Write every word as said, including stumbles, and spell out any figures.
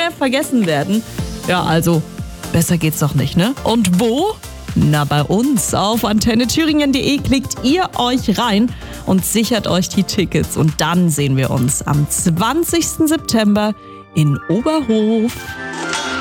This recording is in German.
mehr vergessen werden. Ja, also besser geht's doch nicht, ne? Und wo? Na, bei uns auf antenne thüringen punkt de klickt ihr euch rein und sichert euch die Tickets. Und dann sehen wir uns am zwanzigsten September in Oberhof.